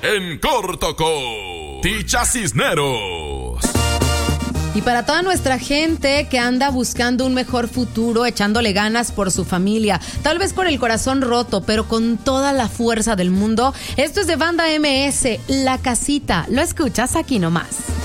En corto con Ticha Cisneros. Y para toda nuestra gente que anda buscando un mejor futuro, echándole ganas por su familia, tal vez con el corazón roto, pero con toda la fuerza del mundo, esto es de Banda MS, La Casita. Lo escuchas aquí nomás.